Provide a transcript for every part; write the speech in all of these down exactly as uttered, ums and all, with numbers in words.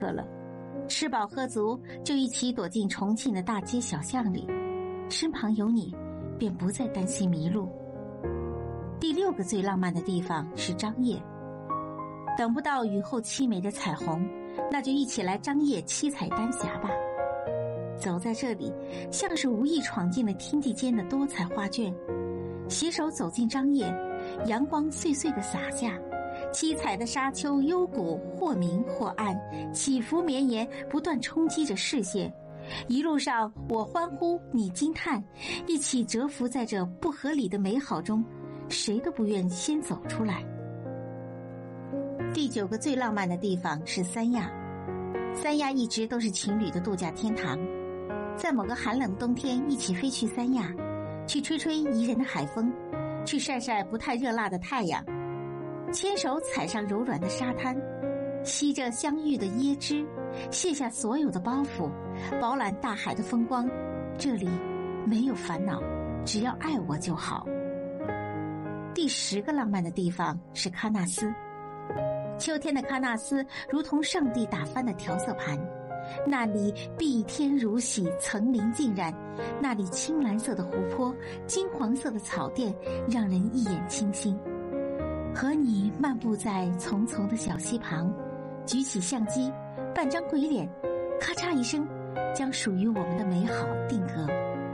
渴了，吃饱喝足就一起躲进重庆的大街小巷里，身旁有你，便不再担心迷路。第六个最浪漫的地方是张掖，等不到雨后凄美的彩虹，那就一起来张掖七彩丹霞吧。走在这里，像是无意闯进了天地间的多彩画卷，携手走进张掖，阳光碎碎的洒下，七彩的沙丘幽谷或明或暗，起伏绵延，不断冲击着视线。一路上我欢呼，你惊叹，一起蛰伏在这不合理的美好中，谁都不愿先走出来。第九个最浪漫的地方是三亚，三亚一直都是情侣的度假天堂，在某个寒冷冬天一起飞去三亚，去吹吹宜人的海风，去晒晒不太热辣的太阳，牵手踩上柔软的沙滩，吸着相遇的椰汁，卸下所有的包袱，饱览大海的风光。这里没有烦恼，只要爱我就好。第十个浪漫的地方是喀纳斯，秋天的喀纳斯如同上帝打翻的调色盘，那里碧天如洗，层林尽染，那里青蓝色的湖泊，金黄色的草甸，让人一眼倾心。和你漫步在丛丛的小溪旁，举起相机，半张鬼脸，咔嚓一声，将属于我们的美好定格。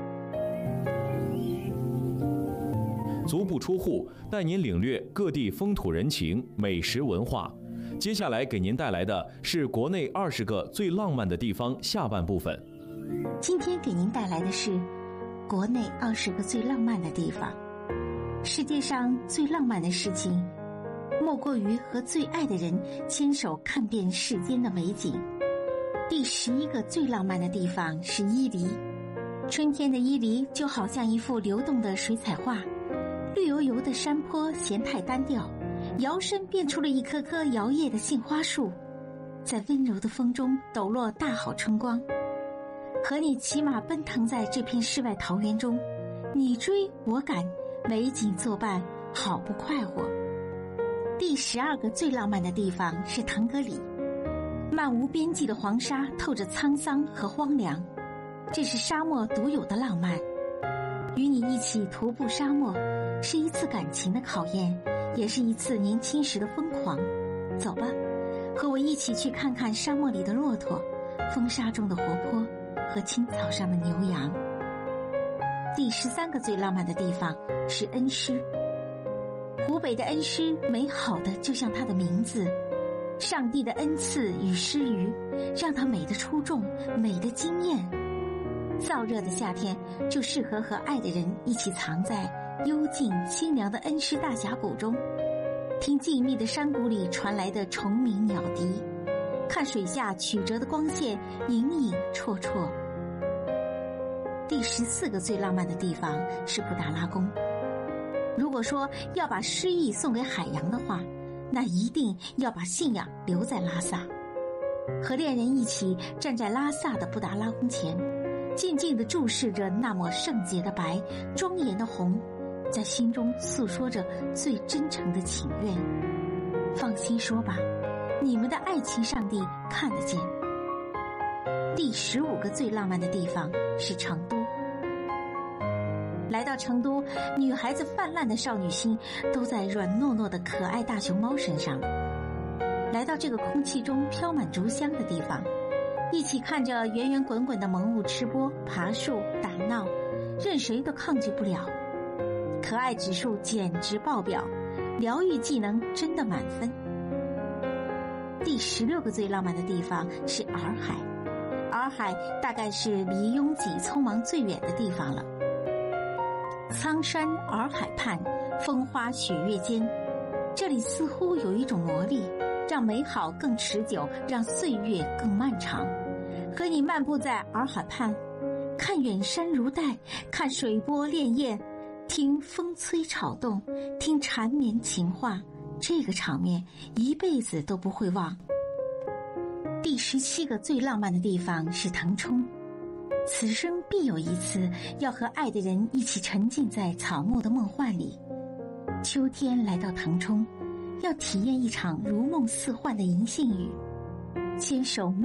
足不出户，带您领略各地风土人情、美食文化。接下来给您带来的是国内二十个最浪漫的地方下半部分。 今天给您带来的是国内二十个最浪漫的地方。世界上最浪漫的事情，莫过于和最爱的人牵手看遍世间的美景。第十一个最浪漫的地方是伊犁，春天的伊犁就好像一幅流动的水彩画，绿油油的山坡嫌太单调，摇身变出了一棵棵摇曳的杏花树，在温柔的风中抖落大好春光。和你骑马奔腾在这片世外桃源中，你追我赶，美景作伴，好不快活。第十二个最浪漫的地方是腾格里，漫无边际的黄沙透着沧桑和荒凉，这是沙漠独有的浪漫。与你一起徒步沙漠，是一次感情的考验，也是一次年轻时的疯狂。走吧，和我一起去看看沙漠里的骆驼，风沙中的活泼和青草上的牛羊。第十三个最浪漫的地方是恩施，湖北的恩施美好的就像它的名字，上帝的恩赐与施予，让它美得出众，美得惊艳。燥热的夏天就适合和爱的人一起藏在幽静清凉的恩施大峡谷中，听静谧的山谷里传来的虫鸣鸟笛，看水下曲折的光线隐隐绰绰。第十四个最浪漫的地方是布达拉宫。如果说要把诗意送给海洋的话，那一定要把信仰留在拉萨。和恋人一起站在拉萨的布达拉宫前，静静地注视着那抹圣洁的白，庄严的红，在心中诉说着最真诚的请愿。放心说吧，你们的爱情上帝看得见。第十五个最浪漫的地方是成都。来到成都，女孩子泛滥的少女心都在软糯糯的可爱大熊猫身上。来到这个空气中飘满竹香的地方，一起看着圆圆滚滚的萌物吃播、爬树、打闹，任谁都抗拒不了。可爱指数简直爆表，疗愈技能真的满分。第十六个最浪漫的地方是洱海，洱海大概是离拥挤匆忙最远的地方了。苍山洱海畔，风花雪月间，这里似乎有一种魔力，让美好更持久，让岁月更漫长。和你漫步在洱海畔，看远山如黛，看水波潋滟，听风吹草动，听缠绵情话，这个场面一辈子都不会忘。第十七个最浪漫的地方是腾冲，此生必有一次要和爱的人一起沉浸在草木的梦幻里。秋天来到腾冲，要体验一场如梦似幻的银杏雨，牵手漫